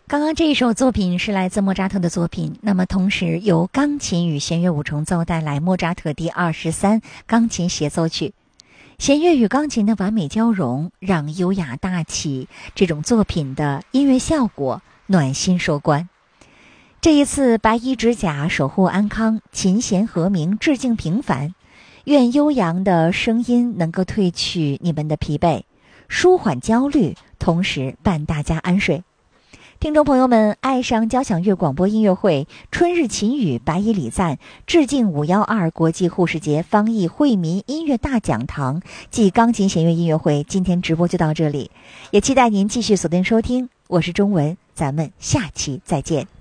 刚刚这一首作品是来自莫扎特的作品，那么同时由钢琴与弦乐五重奏带来莫扎特第23钢琴协奏曲。弦乐与钢琴的完美交融，让优雅大气这种作品的音乐效果暖心收官。这一次白衣指甲守护安康，琴弦和鸣，致敬平凡。愿悠扬的声音能够褪去你们的疲惫，舒缓焦虑，同时伴大家安睡。听众朋友们，爱上交响乐广播音乐会春日琴语白衣礼赞致敬512国际护士节方义惠民音乐大讲堂暨钢琴弦乐音乐会，今天直播就到这里，也期待您继续锁定收听。我是钟文，咱们下期再见。